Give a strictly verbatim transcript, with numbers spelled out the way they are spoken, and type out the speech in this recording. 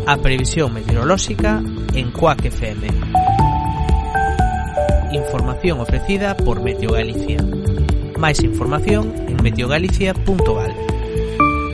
A previsión meteorolóxica en Cuac F M. Información ofrecida por Meteo Galicia. Máis información en meteogalicia punto gal.